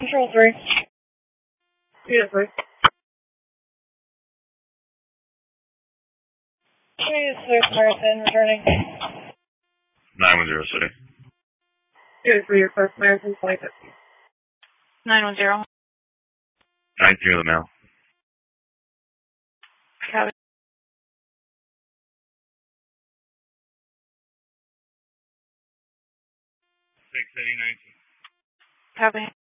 Control 3. Unit 3. Unit 6, Marathon, returning. 910 City. Unit 3, request Marathon 2050. 910. 90 the mail. Copy. 680 19. Copy.